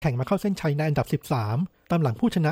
แข่งมาเข้าเส้นชัยในอันดับ13ตามหลังผู้ชนะ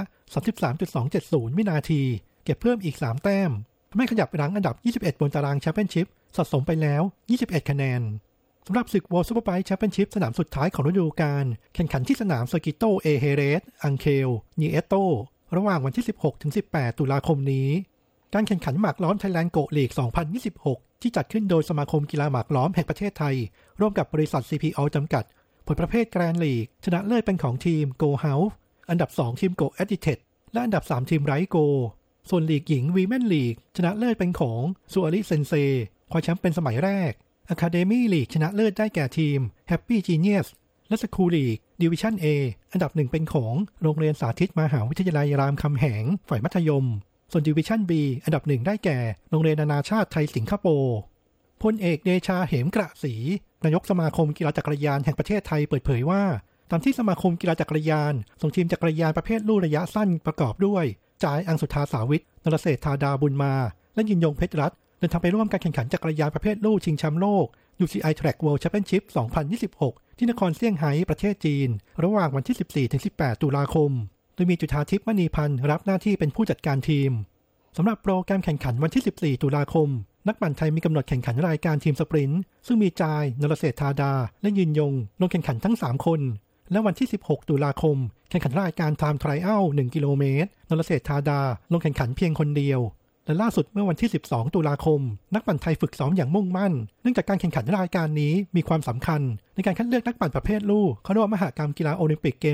33.270 วินาทีเก็บเพิ่มอีก3แต้มทำให้ขยับไปรั้งอันดับ21บนตารางแชมเปี้ยนชิพสะสมไปแล้ว21คะแนนสำหรับศึก World Superbike Championship สนามสุดท้ายของฤดูกาลแข่งขันที่สนามเซอร์กิโตเอเฮเรสอังเคลนีเอโตระหว่างวันที่ 16-18 ตุลาคมนี้การแข่งขันหมากล้อม Thailand Go League 2026 ที่จัดขึ้นโดยสมาคมกีฬาหมากล้อมแห่งประเทศไทยร่วมกับบริษัท CPO จำกัดผลประเภทแกรนด์ลีกชนะเลิศเป็นของทีม Go House อันดับ2ทีม Go Edited และอันดับ3ทีม Right Go ส่วนลีกหญิง Women League ชนะเลิศเป็นของซูอาริเซนเซคว้าแชมป์เป็นสมัยแรก Academy League ชนะเลิศได้แก่ทีม Happy Genius และ School League Division A อันดับ1เป็นของโรงเรียนสาธิตมหาวิทยาลัยรามคำแหงฝ่ายมัธยมส่วน Division B อันดับ1ได้แก่โรงเรียนนานาชาติไทยสิงคโปร์พลเอกเดชาเหมกระศรีนายกสมาคมกีฬาจักรยานแห่งประเทศไทยเปิดเผยว่าตามที่สมาคมกีฬาจักรยานส่งทีมจักรยานประเภทลู่ระยะสั้นประกอบด้วยจ่ายอังสุธาสาวิทนรเศรษฐาดาบุญมาและยินยงเพชรรัตน์เดินทางไปร่วมการแข่งขันจักรยานประเภทลู่ชิงแชมป์โลก UCI Track World Championship 2026 ที่นครเซี่ยงไฮ้ประเทศจีนระหว่างวันที่ 14-18 ตุลาคมโดยมีจุฑาทิพย์มณีพันธ์รับหน้าที่เป็นผู้จัดการทีมสำหรับโปรแกรมแข่งขันวันที่ 14 ตุลาคมนักปั่นไทยมีกำหนดแข่งขันรายการทีมสปรินต์ซึ่งมีจายนรเศรษฐาดาและยินยงลงแข่งขันทั้ง3คนและวันที่ 16 ตุลาคมแข่งขันรายการไทม์ไทรอัล 1 กิโลเมตรนรเศรษฐาดาลงแข่งขันเพียงคนเดียวและล่าสุดเมื่อวันที่ 12 ตุลาคมนักปั่นไทยฝึกซ้อมอย่างมุ่งมั่นเนื่องจากการแข่งขันรายการนี้มีความสำคัญในการคัดเลือกนักปั่นประเภทลู่เข้าร่วมมหกรรมกีฬาโอลิมปิกเกม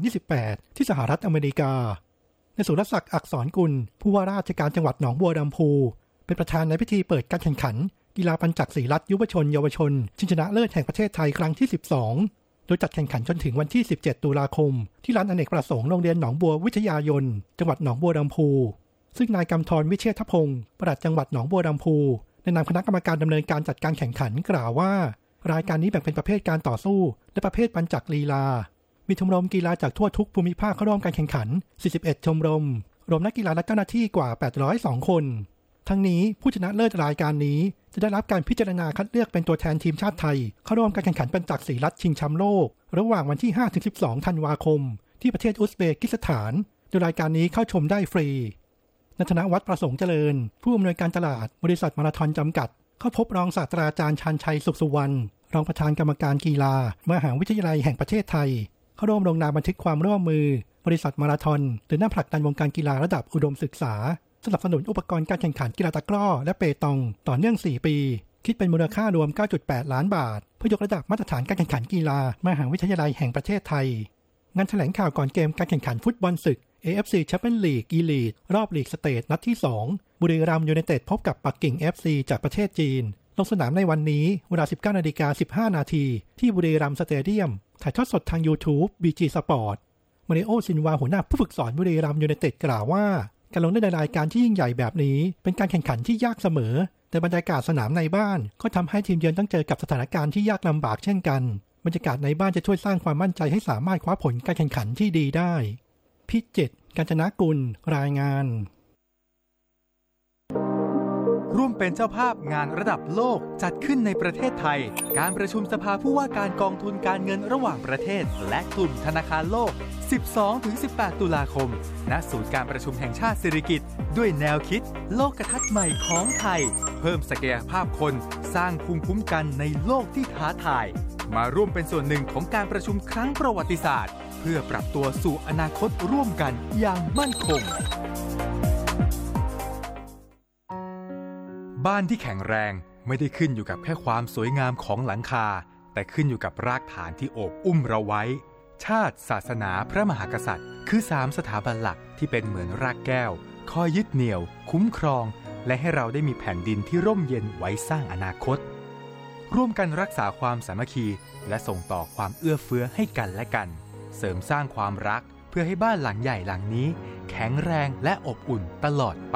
2028 ที่สหรัฐอเมริกาในสุรศักดิ์อักษรกุลผู้ว่าราชการจังหวัดหนองบัวลำพูเป็นประธานในพิธีเปิดการแข่งขันกีฬาปัญจักศรีรัตน์ยุวชนเยาวชนชิงชนะเลิศแห่งประเทศไทยครั้งที่ 12 โดยจัดแข่งขันจนถึงวันที่ 17 ตุลาคมที่ลานอเนกประสงค์โรงเรียนหนองบัววิทยายนจังหวัดหนองบัวลำพูซึ่งนายกำธรวิเชษฐพงศ์ปลัดจังหวัดหนองบัวลำพูในนามคณะกรรมการดำเนินการจัดการแข่งขันกล่าวว่ารายการนี้แบ่งเป็นประเภทการต่อสู้และประเภทปัญจักลีลามีชมรมกีฬาจากทั่วทุกภูมิภาคเข้าร่วมการแข่งขัน41ชมรมรวมนักกีฬาและเจ้าหน้าที่กว่า802คนทั้งนี้ผู้ชนะเลิศรายการนี้จะได้รับการพิจารณาคัดเลือกเป็นตัวแทนทีมชาติไทยเข้าร่วมการแข่งขันปัญจักศรีรัตน์ชิงแชมป์โลกระหว่างวันที่ 5-12 ธันวาคมที่ประเทศอุซเบกิสถานโดยรายการนี้เข้าชมได้ฟรีณ ธนวัฒน์ประสงค์เจริญผู้อำนวยการตลาดบริษัทมาราธอนจำกัดเข้าพบรองศาสตราจารย์ชาญชัยสุขสุวรรณรองประธานกรรมการกีฬามหาวิทยาลัยแห่งประเทศไทยเข้าร่วมลงนามบันทึกความร่วมมือบริษัทมาราธอนเดินหน้าผลักดันวงการกีฬาระดับอุดมศึกษาสนับสนุนอุปกรณ์การแข่งขันกีฬาตะกร้อและเปตองต่อเนื่อง4ปีคิดเป็นมูลค่ารวม 9.8 ล้านบาทเพื่อยกระดับมาตรฐานการแข่งขันกีฬามหาวิทยาลัยแห่งประเทศไทยงานแถลงข่าวก่อนเกมการแข่งขันฟุตบอลศึก AFC Champions League Elite รอบลีกสเตทนัดที่2บุรีรัมย์ยูไนเต็ดพบกับปักกิ่ง FC จากประเทศจีนลงสนามในวันนี้เวลา 19:15 น.ที่บุรีรัมย์สเตเดียมถ่ายทอดสดทาง YouTube BG Sport มาริโอซินวาหัวหน้าผู้ฝึกสอนบุรีรัมย์ยูไนเต็ดกล่าวว่าการลงเล่นในรายการที่ยิ่งใหญ่แบบนี้เป็นการแข่งขันที่ยากเสมอแต่บรรยากาศสนามในบ้านก็ทำให้ทีมเยือนต้องเจอกับสถานการณ์ที่ยากลำบากเช่นกันบรรยากาศในบ้านจะช่วยสร้างความมั่นใจให้สามารถคว้าผลการแข่งขันที่ดีได้พิจิตร กาญจนกุลรายงานร่วมเป็นเจ้าภาพงานระดับโลกจัดขึ้นในประเทศไทยการประชุมสภาผู้ว่าการกองทุนการเงินระหว่างประเทศและกลุ่มธนาคารโลก 12-18 ตุลาคมณศูนย์การประชุมแห่งชาติสิริกิติ์ด้วยแนวคิดโลกทัศน์ใหม่ของไทยเพิ่มศักยภาพคนสร้างภูมิคุ้มกันในโลกที่ท้าทายมาร่วมเป็นส่วนหนึ่งของการประชุมครั้งประวัติศาสตร์เพื่อปรับตัวสู่อนาคตร่วมกันอย่างมั่นคงบ้านที่แข็งแรงไม่ได้ขึ้นอยู่กับแค่ความสวยงามของหลังคาแต่ขึ้นอยู่กับรากฐานที่โอบอุ้มเราไว้ชาติศาสนาพระมหากษัตริย์คือ3สถาบันหลักที่เป็นเหมือนรากแก้วคอยยึดเหนี่ยวคุ้มครองและให้เราได้มีแผ่นดินที่ร่มเย็นไว้สร้างอนาคตร่วมกันรักษาความสามัคคีและส่งต่อความเอื้อเฟื้อให้กันและกันเสริมสร้างความรักเพื่อให้บ้านหลังใหญ่หลังนี้แข็งแรงและอบอุ่นตลอดไป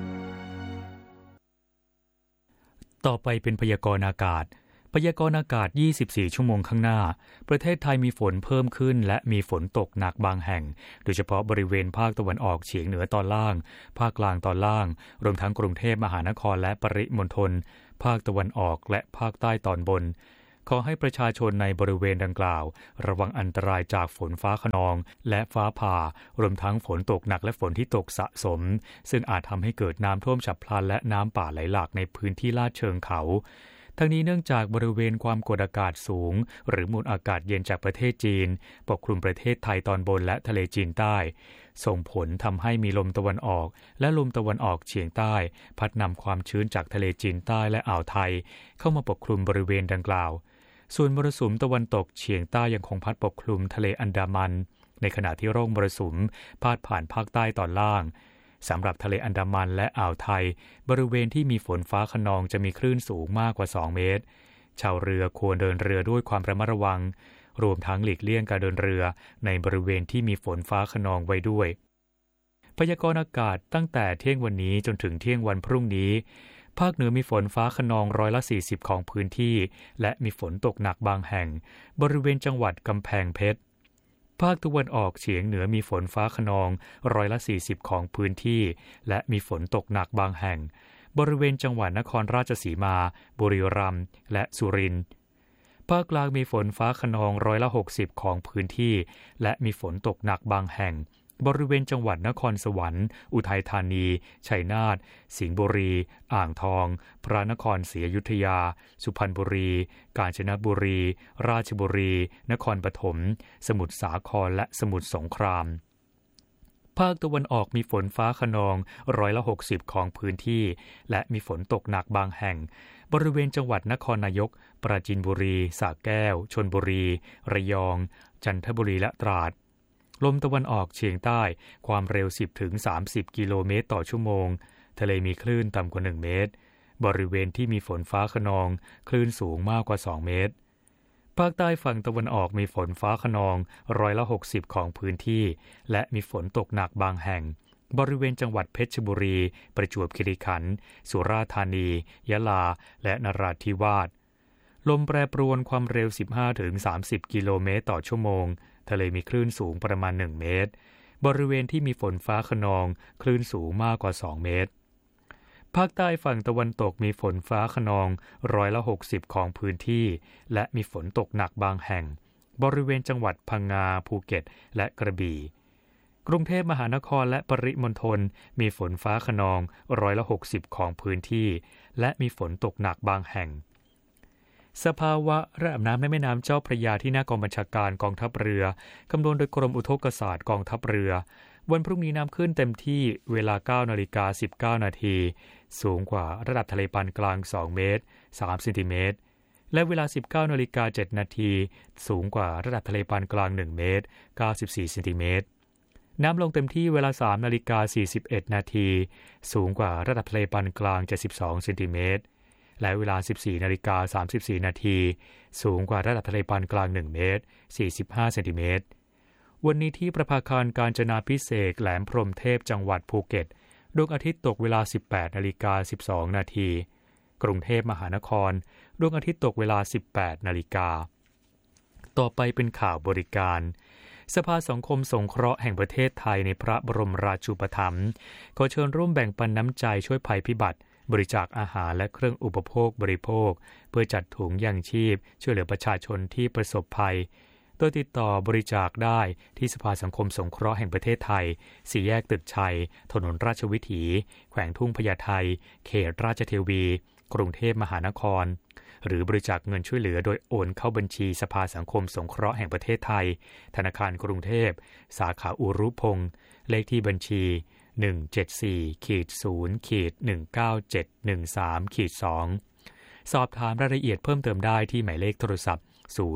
ต่อไปเป็นพยากรณ์อากาศพยากรณ์อากาศ24ชั่วโมงข้างหน้าประเทศไทยมีฝนเพิ่มขึ้นและมีฝนตกหนักบางแห่งโดยเฉพาะบริเวณภาคตะวันออกเฉียงเหนือตอนล่างภาคกลางตอนล่างรวมทั้งกรุงเทพมหานครและปริมณฑลภาคตะวันออกและภาคใต้ตอนบนขอให้ประชาชนในบริเวณดังกล่าวระวังอันตรายจากฝนฟ้าคะนองและฟ้าผ่ารวมทั้งฝนตกหนักและฝนที่ตกสะสมซึ่งอาจทำให้เกิดน้ำท่วมฉับพลันและน้ำป่าไหลหลากในพื้นที่ลาดเชิงเขาทั้งนี้เนื่องจากบริเวณความกดอากาศสูงหรือมวลอากาศเย็นจากประเทศจีนปกคลุมประเทศไทยตอนบนและทะเลจีนใต้ส่งผลทำให้มีลมตะวันออกและลมตะวันออกเฉียงใต้พัดนำความชื้นจากทะเลจีนใต้และอ่าวไทยเข้ามาปกคลุมบริเวณดังกล่าวส่วนมรสุมตะวันตกเฉียงใต้ยังคงพัดปกคลุมทะเลอันดามันในขณะที่ร่องมรสุมพาดผ่านภาคใต้ตอนล่างสำหรับทะเลอันดามันและอ่าวไทยบริเวณที่มีฝนฟ้าคะนองจะมีคลื่นสูงมากกว่า2 เมตรชาวเรือควรเดินเรือด้วยความระมัดระวังรวมทั้งหลีกเลี่ยงการเดินเรือในบริเวณที่มีฝนฟ้าคะนองไว้ด้วยพยากรณ์อากาศตั้งแต่เที่ยงวันนี้จนถึงเที่ยงวันพรุ่งนี้ภาคเหนือมีฝนฟ้าคะนอง40%ของพื้นที่และมีฝนตกหนักบางแห่งบริเวณจังหวัดกำแพงเพชรภาคตะวันออกเฉียงเหนือมีฝนฟ้าคะนอง40%ของพื้นที่และมีฝนตกหนักบางแห่งบริเวณจังหวัดนครราชสีมาบุรีรัมย์และสุรินทร์ภาคกลางมีฝนฟ้าคะนอง60%ของพื้นที่และมีฝนตกหนักบางแห่งบริเวณจังหวัดนครสวรรค์อุทัยธานีชัยนาทสิงห์บุรีอ่างทองพระนครศรีอยุธยาสุพรรณบุรีกาญจนบุรีราชบุรีนครปฐมสมุทรสาครและสมุทรสงครามภาคตะวันออกมีฝนฟ้าคะนอง60%ของพื้นที่และมีฝนตกหนักบางแห่งบริเวณจังหวัดนครนายกปราจีนบุรีสระแก้วชลบุรีระยองจันทบุรีและตราดลมตะวันออกเฉียงใต้ความเร็ว 10-30 กิโลเมตรต่อชั่วโมงทะเลมีคลื่นต่ำกว่า1 เมตรบริเวณที่มีฝนฟ้าคะนองคลื่นสูงมากกว่า2 เมตรภาคใต้ฝั่งตะวันออกมีฝนฟ้าคะนอง60%ของพื้นที่และมีฝนตกหนักบางแห่งบริเวณจังหวัดเพชรบุรีประจวบคีรีขันธ์สุราษฎร์ธานียะลาและนราธิวาสลมแปรปรวนความเร็ว 15-30 กิโลเมตรต่อชั่วโมงทะเลมีคลื่นสูงประมาณ1 เมตรบริเวณที่มีฝนฟ้าคะนองคลื่นสูงมากกว่า2 เมตรภาคใต้ฝั่งตะวันตกมีฝนฟ้าคะนอง60%ของพื้นที่และมีฝนตกหนักบางแห่งบริเวณจังหวัดพังงาภูเก็ตและกระบี่กรุงเทพมหานครและปริมณฑลมีฝนฟ้าคะนอง60%ของพื้นที่และมีฝนตกหนักบางแห่งสภาวะระดับน้ำในแม่น้ำเจ้าพระยาที่หน้ากองบัญชาการกองทัพเรือคำนวณโดยกรมอุทกศาสตร์กองทัพเรือวันพรุ่งนี้น้ำขึ้นเต็มที่เวลา 9:19 น.สูงกว่าระดับทะเลปานกลาง2 เมตร3 เซนติเมตรและเวลา 19:07 น.สูงกว่าระดับทะเลปานกลาง1 เมตร94 เซนติเมตรน้ำลงเต็มที่เวลา 3:41 น.สูงกว่าระดับทะเลปานกลาง72 เซนติเมตรและเวลา 14:34 น.สูงกว่าระดับทะเลปานกลาง1 เมตร45 เซนติเมตรวันนี้ที่ประภาคารกาญจนาภิเษกแหลมพรหมเทพจังหวัดภูเก็ตดวงอาทิตย์ตกเวลา 18:12 น.กรุงเทพมหานครดวงอาทิตย์ตกเวลา 18:00 น.ต่อไปเป็นข่าวบริการสภาสังคมสงเคราะห์แห่งประเทศไทยในพระบรมราชูปถัมภ์ขอเชิญร่วมแบ่งปันน้ำใจช่วยภัยพิบัติบริจาคอาหารและเครื่องอุปโภคบริโภคเพื่อจัดถุงยังชีพช่วยเหลือประชาชนที่ประสบภัยโดยติดต่อบริจาคได้ที่สภาสังคมสงเคราะห์แห่งประเทศไทย4 แยกตึกชัยถนนราชวิถีแขวงทุ่งพญาไทเขตราชเทวีกรุงเทพมหานครหรือบริจาคเงินช่วยเหลือโดยโอนเข้าบัญชีสภาสังคมสงเคราะห์แห่งประเทศไทยธนาคารกรุงเทพสาขาอุรุพงษ์เลขที่บัญชี174-0-19713-2สอบถามรายละเอียดเพิ่มเติมได้ที่หมายเลขโทรศัพท์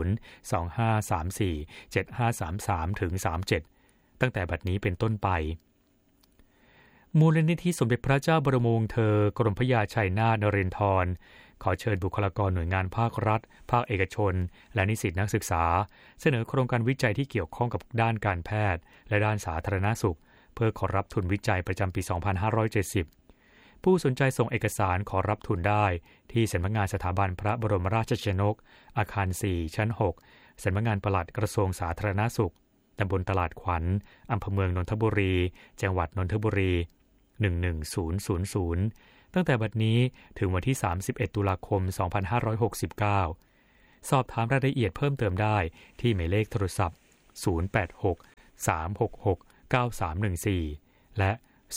025347533-37ตั้งแต่บัดนี้เป็นต้นไปมูลนิธิสมเด็จพระเจ้าบรมวงศ์เธอกรมพระยาชัยนาทนเรนทรขอเชิญบุคลากรหน่วยงานภาครัฐภาคเอกชนและนิสิตนักศึกษาเสนอโครงการวิจัยที่เกี่ยวข้องกับด้านการแพทย์และด้านสาธารณสุขเพื่อขอรับทุนวิจัยประจำปี 2570 ผู้สนใจส่งเอกสารขอรับทุนได้ที่สำนักงานสถาบันพระบรมราชชนกอาคาร 4 ชั้น 6 สำนักงานปลัดกระทรวงสาธารณสุขตำบลตลาดขวัญอำเภอเมืองนนทบุรีจังหวัดนนทบุรี 11000 ตั้งแต่บัดนี้ถึงวันที่ 31 ตุลาคม 2569 สอบถามรายละเอียดเพิ่มเติมได้ที่หมายเลขโทรศัพท์086-366-9314และ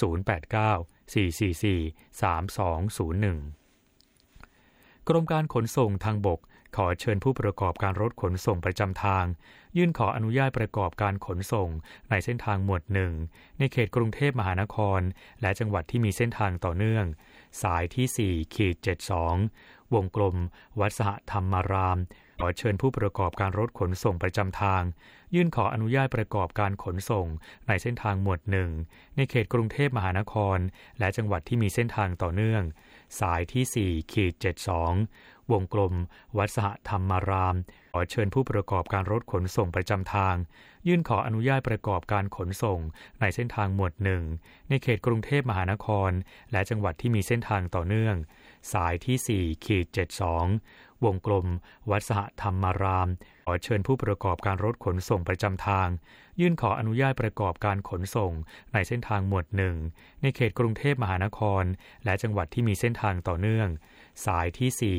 089-444-3201กรมการขนส่งทางบกขอเชิญผู้ประกอบการรถขนส่งประจำทางยื่นขออนุญาตประกอบการขนส่งในเส้นทางหมวด1ในเขตกรุงเทพมหานครและจังหวัดที่มีเส้นทางต่อเนื่องสายที่4-72วงกลมวัดสหธรรมารามขอเชิญผู้ประกอบการรถขนส่งประจำทางยื่นขออนุญาตประกอบการขนส่งในเส้นทางหมวด1ในเขตกรุงเทพมหานครและจังหวัดที่มีเส้นทางต่อเนื่องสายที่4-72วงกลมวัดสหธรรมารามขอเชิญผู้ประกอบการรถขนส่งประจำทางยื่นขออนุญาตประกอบการขนส่งในเส้นทางหมวด1ในเขตกรุงเทพมหานครและจังหวัดที่มีเส้นทางต่อเนื่องสายที่4-72วงกลมวัดสหธรรมารามขอเชิญผู้ประกอบการรถขนส่งประจำทางยื่นขออนุญาตประกอบการขนส่งในเส้นทางหมวด1ในเขตกรุงเทพมหานครและจังหวัดที่มีเส้นทางต่อเนื่องสายที่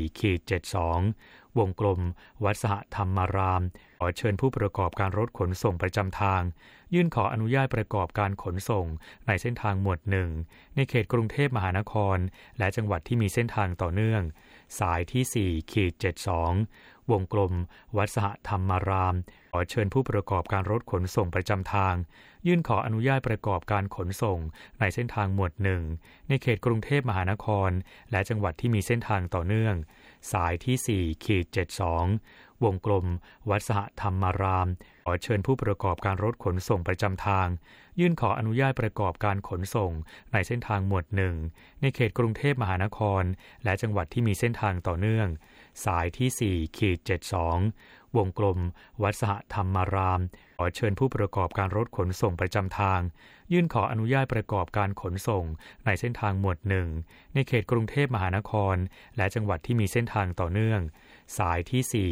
4-72วงกลมวัดสหธรรมารามขอเชิญผู้ประกอบการรถขนส่งประจำทางยื่นขออนุญาตประกอบการขนส่งในเส้นทางหมวด1ในเขตกรุงเทพมหานครและจังหวัดที่มีเส้นทางต่อเนื่องสายที่4-72วงกลมวัดสหธรรมารามขอเชิญผู้ประกอบการรถขนส่งประจำทางยื่นขออนุญาตประกอบการขนส่งในเส้นทางหมวด1ในเขตกรุงเทพมหานครและจังหวัดที่มีเส้นทางต่อเนื่องสายที่4-72วงกลมวัดสหธรรมารามขอเชิญผู้ประกอบการรถขนส่งประจำทางยื่นขออนุญาตประกอบการขนส่งในเส้นทางหมวด1ในเขตกรุงเทพมหานครและจังหวัดที่มีเส้นทางต่อเนื่องสายที่4-72วงกลมวัดสหธรรมารามขอเชิญผู้ประกอบการรถขนส่งประจำทางยื่นขออนุญาตประกอบการขนส่งในเส้นทางหมวด1ในเขตกรุงเทพมหานครและจังหวัดที่มีเส้นทางต่อเนื่องสายที่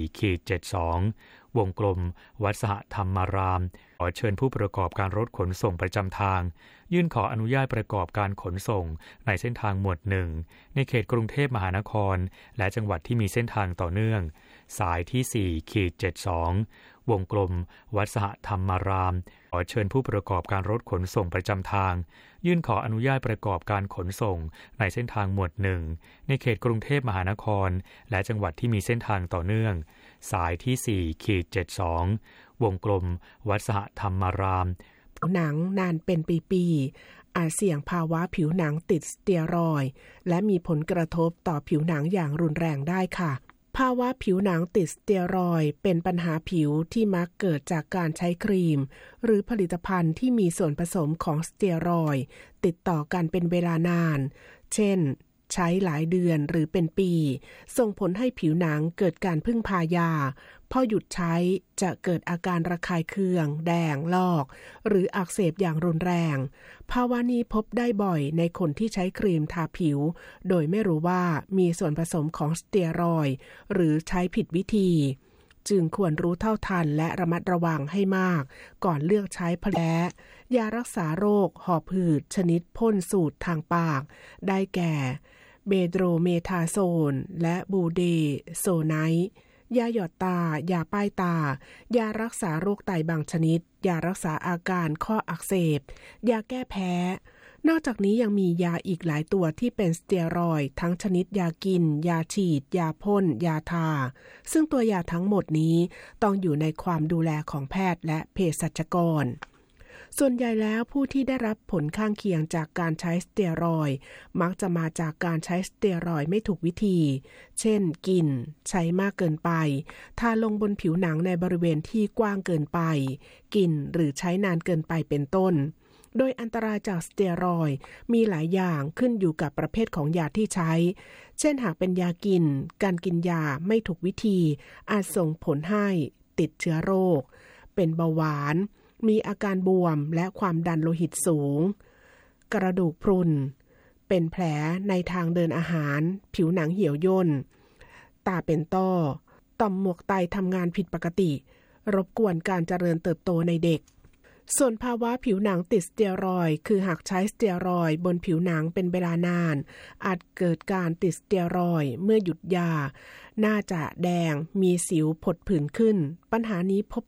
4-72วงกลมวัดสหธรรมารามขอเชิญผู้ประกอบการรถขนส่งประจำทางยื่นขออนุญาตประกอบการขนส่งในเส้นทางหมวด1ในเขตกรุงเทพมหานครและจังหวัดที่มีเส้นทางต่อเนื่องสายที่4-72วงกลมวัดสหธรรมารามขอเชิญผู้ประกอบการรถขนส่งประจำทางยื่นขออนุญาตประกอบการขนส่งในเส้นทางหมวด1ในเขตกรุงเทพมหานครและจังหวัดที่มีเส้นทางต่อเนื่องสายที่4-72วงกลมวัดสหธรรมารามหนังนานเป็นปีๆอาจเสี่ยงภาวะผิวหนังติดสเตียรอยด์และมีผลกระทบต่อผิวหนังอย่างรุนแรงได้ค่ะภาวะผิวหนังติดสเตียรอยด์เป็นปัญหาผิวที่มักเกิดจากการใช้ครีมหรือผลิตภัณฑ์ที่มีส่วนผสมของสเตียรอยด์ติดต่อกันเป็นเวลานานเช่นใช้หลายเดือนหรือเป็นปีส่งผลให้ผิวหนังเกิดการพึ่งพายาพอหยุดใช้จะเกิดอาการระคายเคืองแดงลอกหรืออักเสบอย่างรุนแรงภาวะนี้พบได้บ่อยในคนที่ใช้ครีมทาผิวโดยไม่รู้ว่ามีส่วนผสมของสเตียรอยด์หรือใช้ผิดวิธีจึงควรรู้เท่าทันและระมัดระวังให้มากก่อนเลือกใช้ผลิตภัณฑ์ยารักษาโรคหอบหืดชนิดพ่นสูตรทางปากได้แก่เบโดรเมทาโซนและบูเดโซไนท์ยาหยอดตายาป้ายตายารักษาโรคไตบางชนิดยารักษาอาการข้ออักเสบยาแก้แพ้นอกจากนี้ยังมียาอีกหลายตัวที่เป็นสเตียรอยด์ทั้งชนิดยากินยาฉีดยาพ่นยาทาซึ่งตัวยาทั้งหมดนี้ต้องอยู่ในความดูแลของแพทย์และเภสัชกรส่วนใหญ่แล้วผู้ที่ได้รับผลข้างเคียงจากการใช้สเตียรอยด์มักจะมาจากการใช้สเตียรอยด์ไม่ถูกวิธีเช่นกินใช้มากเกินไปทาลงบนผิวหนังในบริเวณที่กว้างเกินไปกินหรือใช้นานเกินไปเป็นต้นโดยอันตรายจากสเตียรอยด์มีหลายอย่างขึ้นอยู่กับประเภทของยาที่ใช้เช่นหากเป็นยากินการกินยาไม่ถูกวิธีอาจส่งผลให้ติดเชื้อโรคเป็นเบาหวานมีอาการบวมและความดันโลหิตสูงกระดูกพรุนเป็นแผลในทางเดินอาหารผิวหนังเหี่ยวย่นตาเป็นต้อต่อมหมวกไตทำงานผิดปกติรบกวนการเจริญเติบโตในเด็กส่วนภาวะผิวหนังติดสเตียรอยด์คือหากใช้สเตียรอยด์บนผิวหนังเป็นเวลานานอาจเกิดการติดสเตียรอยด์เมื่อหยุดยาหน้าจะแดงมีสิวผดผื่นขึ้นปัญหานี้พบ